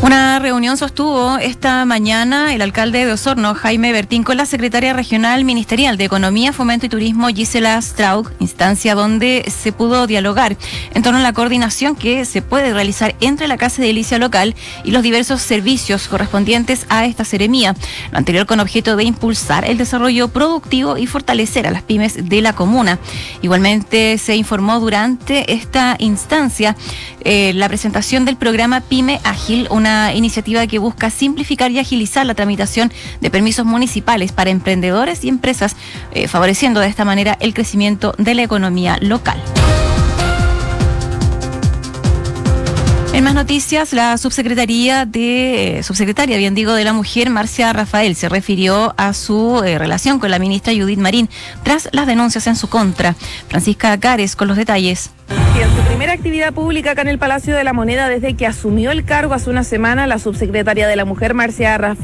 Una reunión sostuvo esta mañana el alcalde de Osorno, Jaime Bertín, con la secretaria regional ministerial de Economía, Fomento y Turismo, Gisela Straug, instancia donde se pudo dialogar en torno a la coordinación que se puede realizar entre la Casa de Edilicia local y los diversos servicios correspondientes a esta seremía. Lo anterior con objeto de impulsar el desarrollo productivo y fortalecer a las pymes de la comuna. Igualmente se informó durante esta instancia la presentación del programa Pyme Ágil, una iniciativa que busca simplificar y agilizar la tramitación de permisos municipales para emprendedores y empresas, favoreciendo de esta manera el crecimiento de la economía local. En más noticias, la subsecretaria de la Mujer, Marcia Rafael, se refirió a su relación con la ministra Judith Marín tras las denuncias en su contra. Francisca Cares con los detalles. Y en su primera actividad pública acá en el Palacio de la Moneda desde que asumió el cargo hace una semana, la subsecretaria de la Mujer, Marcia Rafael,